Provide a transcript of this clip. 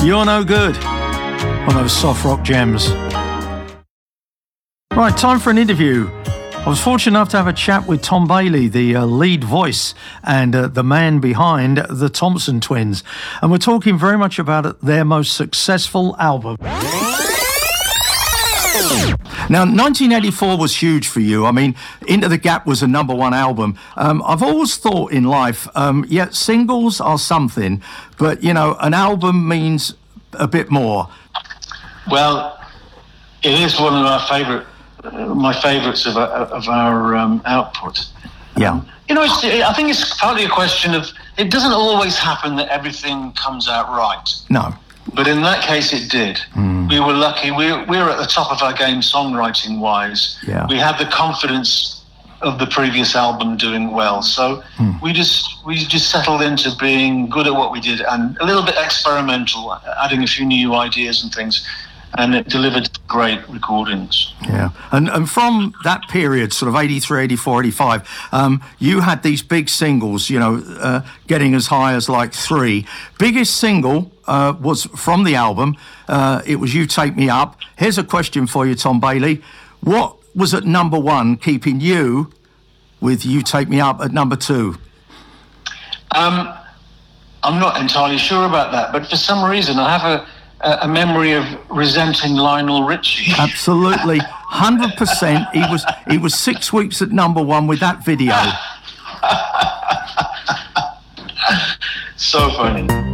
You're No Good on those soft rock gems. Right, time for an interview. I was fortunate enough to have a chat with Tom Bailey, the lead voice and the man behind the Thompson Twins. And we're talking very much about their most successful album. Now, 1984 was huge for you. I mean, Into the Gap was a number one album. I've always thought in life, singles are something, but, you know, an album means a bit more. Well, it is one of my favourites of our output. Yeah. You know, I think it's partly a question of, it doesn't always happen that everything comes out right. No. But in that case, it did. We were lucky. We were at the top of our game songwriting-wise. Yeah. We had the confidence of the previous album doing well. So we just settled into being good at what we did and a little bit experimental, adding a few new ideas and things. And it delivered great recordings. Yeah. And from that period, sort of 83, 84, 85, you had these big singles, you know, getting as high as like 3. Biggest single was from the album. It was You Take Me Up. Here's a question for you, Tom Bailey. What was at number 1 keeping you with You Take Me Up at number 2? I'm not entirely sure about that, but for some reason I have a memory of resenting Lionel Richie. Absolutely, 100%. He was 6 weeks at number 1 with that video. So funny.